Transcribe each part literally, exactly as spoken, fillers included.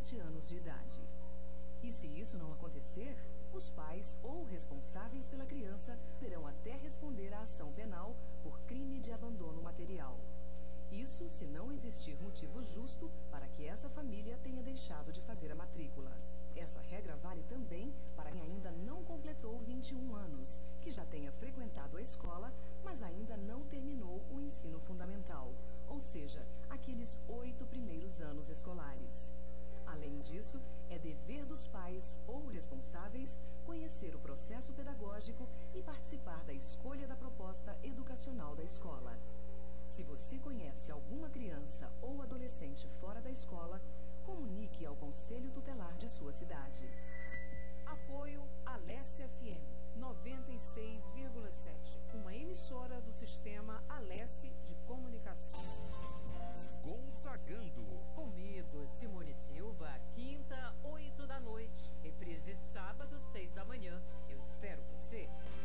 sete anos de idade. E se isso não acontecer, os pais ou responsáveis pela criança terão até responder à ação penal por crime de abandono material. Isso se não existir motivo justo para que essa família tenha deixado de fazer a matrícula. Essa regra vale também para quem ainda não completou vinte e um anos, que já tenha frequentado a escola, mas ainda não terminou o ensino fundamental, ou seja, aqueles oito primeiros anos escolares. Além disso, é dever dos pais ou responsáveis conhecer o processo pedagógico e participar da escolha da proposta educacional da escola. Se você conhece alguma criança ou adolescente fora da escola, comunique ao Conselho Tutelar de sua cidade. Apoio Alesse F M noventa e seis vírgula sete, uma emissora do sistema Alesse de comunicação. Gonçagando. Comigo, Simone Silva, quinta, oito da noite. Reprise sábado, seis da manhã. Eu espero você.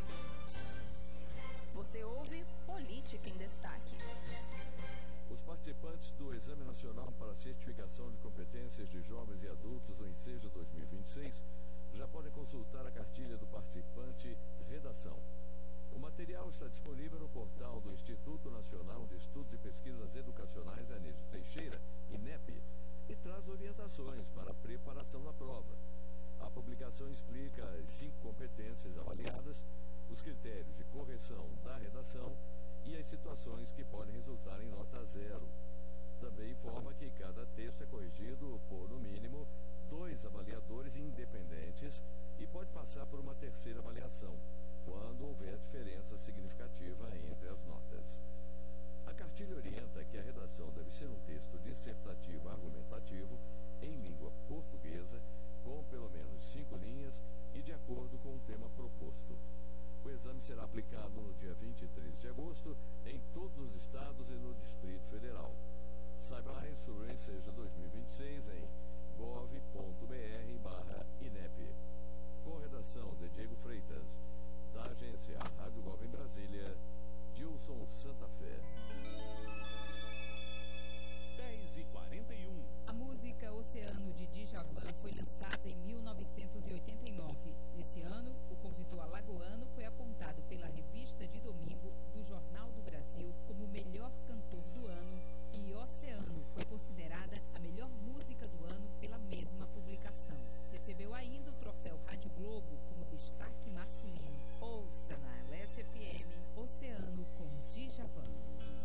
Você ouve Política em Destaque. Os participantes do Exame Nacional para Certificação de Competências de Jovens e Adultos, o ENSEJA dois mil e vinte e seis, já podem consultar a cartilha do participante Redação. O material está disponível no portal do Instituto Nacional de Estudos e Pesquisas Educacionais Anísio Teixeira, INEP, e traz orientações para a preparação da prova. A publicação explica as cinco competências avaliadas, os critérios de correção da redação e as situações que podem resultar em nota zero. Também informa que cada texto é corrigido por